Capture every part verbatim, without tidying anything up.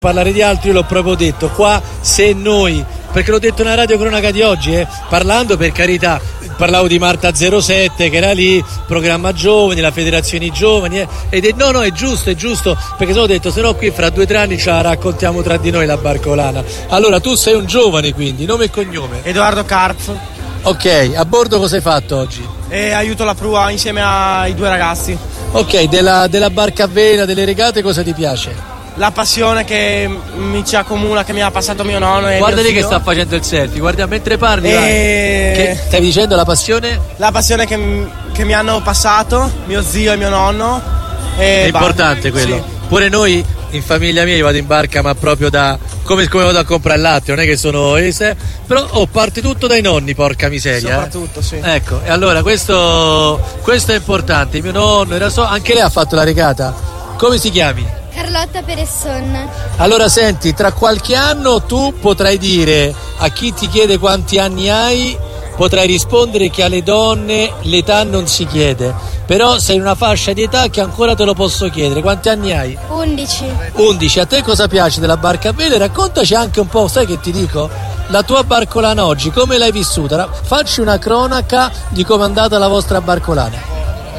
Parlare di altro, io l'ho proprio detto qua, se noi, perché l'ho detto nella radio cronaca di oggi, eh, parlando per carità, parlavo di Marta zero sette che era lì, programma giovani, la federazione giovani, eh, ed è, no no è giusto, è giusto, perché se ho detto se no qui fra due o tre anni ce la raccontiamo tra di noi la barcolana. Allora tu sei un giovane, quindi nome e cognome? Edoardo Karpf. Ok, a bordo cosa hai fatto oggi? E aiuto la prua insieme ai due ragazzi. Ok, della, della barca a vela, delle regate cosa ti piace? La passione che mi ci accomuna, che mi ha passato mio nonno e guarda mio lì zio. Che sta facendo il selfie, guarda mentre parli. E... Che stavi dicendo la passione? La passione che, che mi hanno passato mio zio e mio nonno. E è importante quello. Sì. Pure noi in famiglia mia io vado in barca, ma proprio da come, come vado a comprare il latte, non è che sono ese, però oh, parte tutto dai nonni, porca miseria. Soprattutto, eh. sì. Ecco, e allora questo questo è importante. Mio nonno era so, anche lei ha fatto la regata. Come si chiami? Carlotta Peresson. Allora senti, tra qualche anno tu potrai dire a chi ti chiede quanti anni hai, potrai rispondere che alle donne l'età non si chiede, però sei in una fascia di età che ancora te lo posso chiedere. Quanti anni hai? undici. undici. A te cosa piace della barca a vela? Raccontaci anche un po', sai che ti dico? La tua barcolana oggi, come l'hai vissuta? Facci una cronaca di come è andata la vostra barcolana.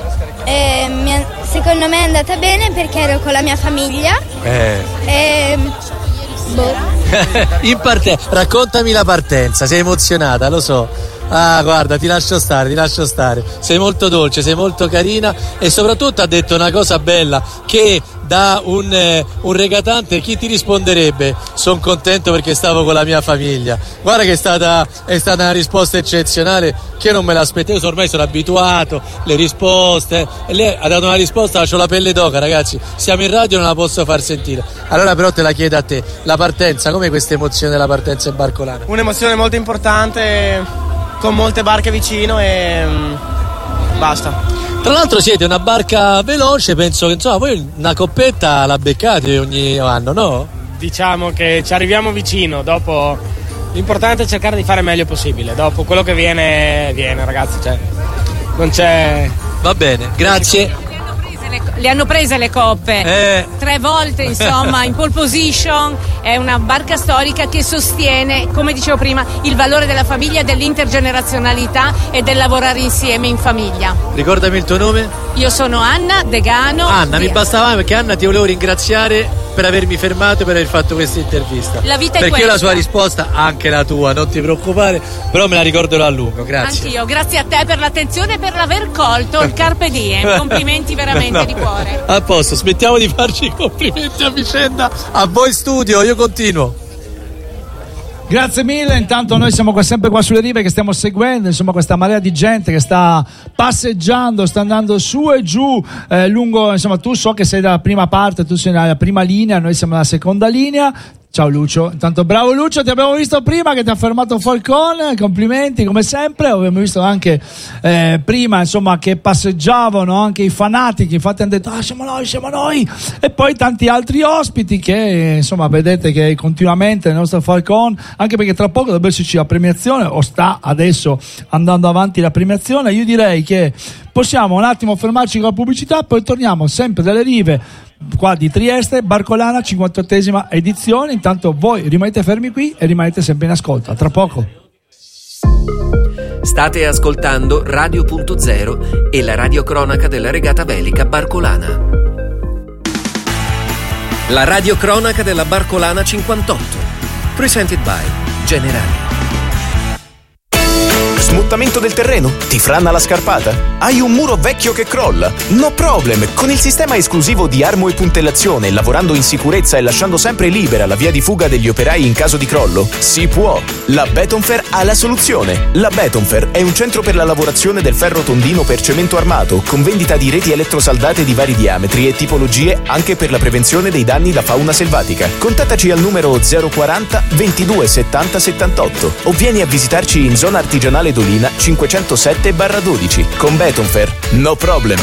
Eh, mi, secondo me è andata bene perché ero con la mia famiglia. Eh. E, boh. In parte, raccontami la partenza, sei emozionata, lo so. Ah, guarda, ti lascio stare, ti lascio stare. Sei molto dolce, sei molto carina e soprattutto ha detto una cosa bella, che da un, eh, un regatante chi ti risponderebbe? Sono contento perché stavo con la mia famiglia. Guarda che è stata, è stata una risposta eccezionale che io non me l'aspettavo, ormai sono abituato, le risposte, e lei ha dato una risposta, c'ho la pelle d'oca, ragazzi, siamo in radio, non la posso far sentire. Allora però te la chiedo a te, la partenza, com'è questa emozione della partenza in barcolana? Un'emozione molto importante, con molte barche vicino e mh, basta. Tra l'altro siete una barca veloce, penso che insomma voi una coppetta la beccate ogni anno, no? Diciamo che ci arriviamo vicino, dopo l'importante è cercare di fare il meglio possibile, dopo quello che viene, viene ragazzi, cioè non c'è... Va bene, grazie. Le hanno prese le coppe eh. tre volte, insomma, in pole position. È una barca storica che sostiene, come dicevo prima, il valore della famiglia, dell'intergenerazionalità e del lavorare insieme in famiglia. Ricordami il tuo nome? Io sono Anna Degano. Anna, mi bastava perché Anna ti volevo ringraziare per avermi fermato e per aver fatto questa intervista. La vita è perché questa. Io la sua risposta, anche la tua, non ti preoccupare, però me la ricorderò a lungo, grazie. Anch'io, grazie a te per l'attenzione e per l'aver colto il Carpe Diem. Complimenti veramente no. di cuore. A posto, smettiamo di farci i complimenti a vicenda. A voi studio, io continuo. Grazie mille, intanto noi siamo qua, sempre qua sulle rive che stiamo seguendo, insomma, questa marea di gente che sta passeggiando, sta andando su e giù eh, lungo, insomma, tu so che sei dalla prima parte, tu sei nella prima linea, noi siamo nella seconda linea. Ciao Lucio, intanto bravo Lucio, ti abbiamo visto prima che ti ha fermato Falcone, complimenti come sempre, abbiamo visto anche eh, prima insomma che passeggiavano anche i fanatici, infatti hanno detto ah siamo noi, siamo noi, e poi tanti altri ospiti che insomma vedete che continuamente il nostro Falcone, anche perché tra poco dovrebbe esserci la premiazione o sta adesso andando avanti la premiazione, io direi che possiamo un attimo fermarci con la pubblicità, poi torniamo sempre dalle rive qua di Trieste, Barcolana, cinquantottesima edizione. Intanto voi rimanete fermi qui e rimanete sempre in ascolto. A tra poco. State ascoltando Radio Punto Zero e la radiocronaca della regata velica Barcolana. La radiocronaca della Barcolana cinquantotto. Presented by Generali. Smuttamento del terreno? Ti franna la scarpata? Hai un muro vecchio che crolla? No problem! Con il sistema esclusivo di armo e puntellazione, lavorando in sicurezza e lasciando sempre libera la via di fuga degli operai in caso di crollo, si può! La Betonfer ha la soluzione! La Betonfer è un centro per la lavorazione del ferro tondino per cemento armato, con vendita di reti elettrosaldate di vari diametri e tipologie anche per la prevenzione dei danni da fauna selvatica. Contattaci al numero zero quaranta ventidue settanta settantotto o vieni a visitarci in zona artigianale Dolina cinquecentosette dodici. Con Betonfer, no problem.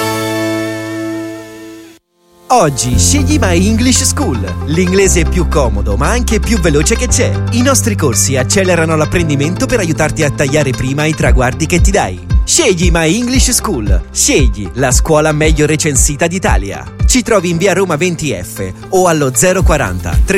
Oggi scegli My English School, l'inglese più comodo ma anche più veloce che c'è. I nostri corsi accelerano l'apprendimento per aiutarti a tagliare prima i traguardi che ti dai. Scegli My English School. Scegli la scuola meglio recensita d'Italia. Ci trovi in via Roma venti F o allo zero quaranta